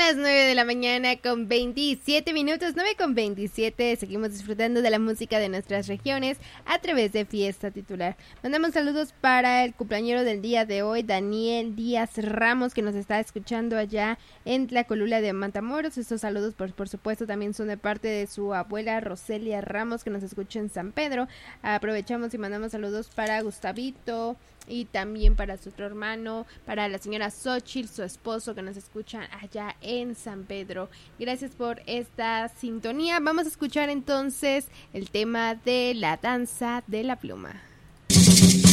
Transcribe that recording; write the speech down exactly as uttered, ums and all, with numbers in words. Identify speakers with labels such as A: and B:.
A: las nueve de la mañana con veintisiete minutos, nueve con veintisiete. Seguimos disfrutando de la música de nuestras regiones a través de Fiesta Titular. Mandamos saludos para el cumpleañero del día de hoy, Daniel Díaz Ramos, que nos está escuchando allá en Tlacolula de Matamoros. Estos saludos, por, por supuesto, también son de parte de su abuela Roselia Ramos, que nos escucha en San Pedro. Aprovechamos y mandamos saludos para Gustavito y también para su otro hermano, para la señora Xochitl, su esposo, que nos escuchan allá en San Pedro. Gracias por esta sintonía. Vamos a escuchar entonces el tema de la danza de la pluma.